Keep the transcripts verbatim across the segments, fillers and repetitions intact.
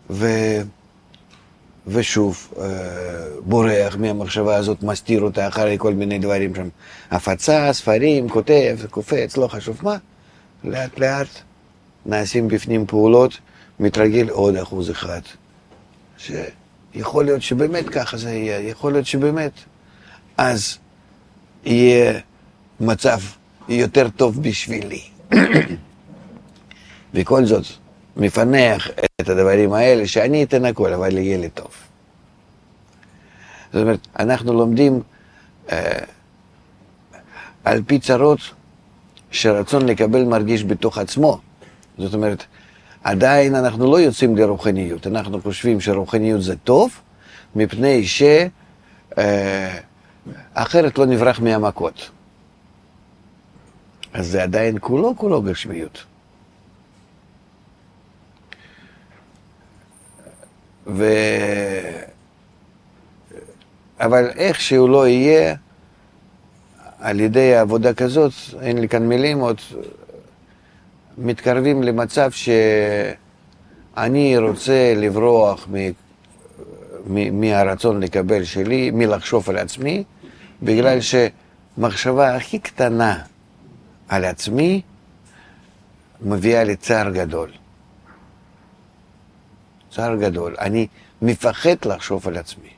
ו... ושוב בורח מהמחשבה הזאת, מסתיר אותה אחרי כל מיני דברים שם. הפצה, ספרים, כותב, קופץ, לא חשוב מה. לאט לאט נעשים בפנים פעולות, מתרגל עוד אחוז אחד. שיכול להיות שבאמת ככה זה יהיה, יכול להיות שבאמת. אז יהיה מצב יותר טוב בשבילי. וכל זאת, מפנח את הדברים האלה, שאני אתן הכל, אבל יהיה לי טוב. זאת אומרת, אנחנו לומדים אה, על פי צרות שרצון לקבל מרגיש בתוך עצמו. זאת אומרת, עדיין אנחנו לא יוצאים לרוחניות. אנחנו חושבים שרוחניות זה טוב, מפני ש... אה, אחרת לא נברח מהמכות. אז זה עדיין כולו כולו גשמיות. ו... אבל איך שהוא לא יהיה, על ידי העבודה כזאת, אין לי כאן מילים, עוד מתקרבים למצב שאני רוצה לברוח מ... מ... מהרצון לקבל שלי, מלחשוב על עצמי, בגלל שמחשבה הכי קטנה על עצמי מביאה לצער גדול. צער גדול. אני מפחד לחשוב על עצמי.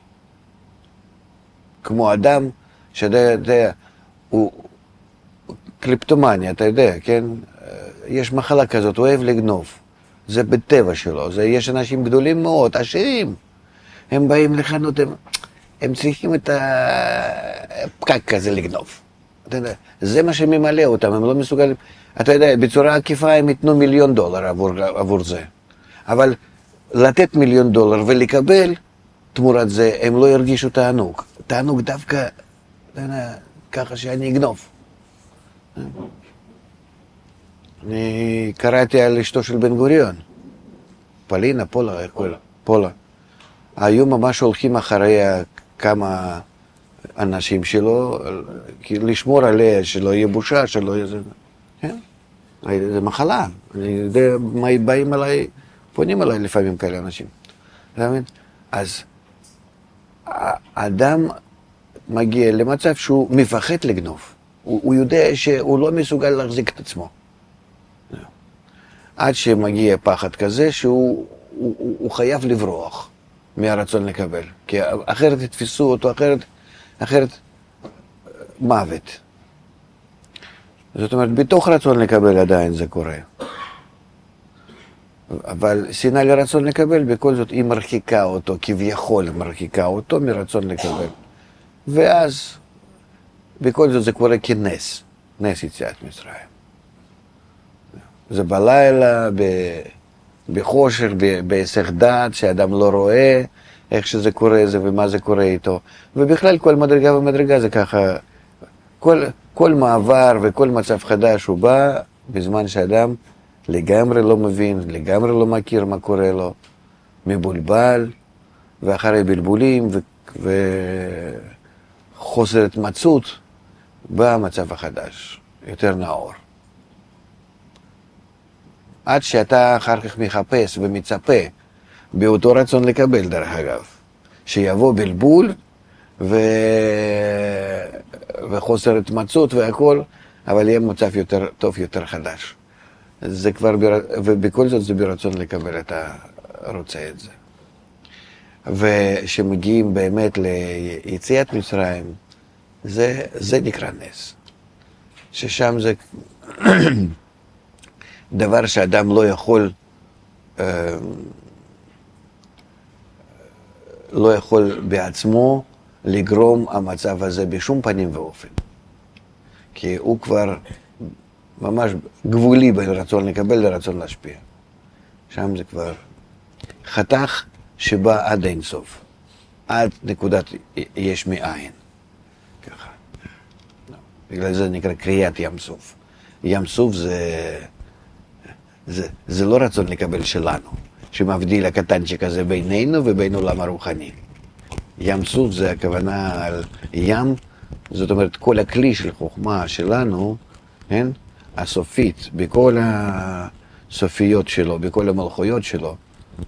כמו אדם שאתה יודע, הוא קליפטומניה, אתה יודע, כן? יש מחלה כזאת, הוא אוהב לגנוב. זה בטבע שלו. זה, יש אנשים גדולים מאוד, עשירים. הם באים לחנות, הם, הם צריכים את הפקק כזה לגנוב. אתה יודע, זה מה שממלא אותם, הם לא מסוגלים. אתה יודע, בצורה עקיפה הם ייתנו מיליון דולר עבור, עבור זה. אבל לתת מיליון דולר ולקבל תמורת זה, הם לא ירגישו תענוג. תענוג דווקא, אתה יודע, ככה שאני אגנוב. אני קראתי על אשתו של בן גוריון. פלינה, פולה, איך קוראים לה? פולה. היו ממש הולכים אחרי כמה אנשים שלו, לשמור עליה, שלא יהיה בושה, שלא יהיה זה. כן? זה מחלה. אני יודע מה באים עליי, פונים עליי לפעמים כאלה אנשים. אתה מבין? אז האדם מגיע למצב שהוא מפחד לגנוב. הוא, הוא יודע שהוא לא מסוגל להחזיק את עצמו. עד שמגיע פחד כזה שהוא הוא, הוא, הוא חייב לברוח מהרצון לקבל. כי אחרת יתפסו אותו, אחרת, אחרת מוות. זאת אומרת, בתוך רצון לקבל עדיין זה קורה. אבל שנאה לרצון לקבל, בכל זאת היא מרחיקה אותו, כביכול מרחיקה אותו מרצון לקבל. ואז, בכל זאת זה קורה כנס, נס יציאת מצרים. זה בלילה, בחושך, בהיסח דעת, שאדם לא רואה איך שזה קורה זה ומה זה קורה איתו. ובכלל כל מדרגה ומדרגה זה ככה, כל, כל מעבר וכל מצב חדש הוא בא בזמן שאדם לגמרי לא מבין, לגמרי לא מכיר מה קורה לו, מבולבל, ואחרי בלבולים ו... וחוסר התמצאות, בא המצב החדש, יותר נאור. עד שאתה אחר כך מחפש ומצפה, באותו רצון לקבל דרך אגב, שיבוא בלבול ו... וחוסר התמצאות והכל, אבל יהיה מצב יותר טוב, יותר חדש. זה כבר, בר... ובכל זאת זה ברצון לקבל את הרוצה את זה. ושמגיעים באמת ליציאת מצרים, זה, זה נקרא נס. ששם זה דבר שאדם לא יכול, לא יכול בעצמו לגרום המצב הזה בשום פנים ואופן. כי הוא כבר ממש גבולי בין רצון לקבל לרצון להשפיע. שם זה כבר חתך שבא עד אין סוף. עד נקודת יש מאין. ככה. בגלל זה נקרא קריאת ים סוף. ים סוף זה, זה, זה לא רצון לקבל שלנו, שמבדיל הקטנצ'יק הזה בינינו ובין עולם הרוחני. ים סוף זה הכוונה על ים, זאת אומרת כל הכלי של חוכמה שלנו, כן? הסופית, בכל הסופיות שלו, בכל המלכויות שלו,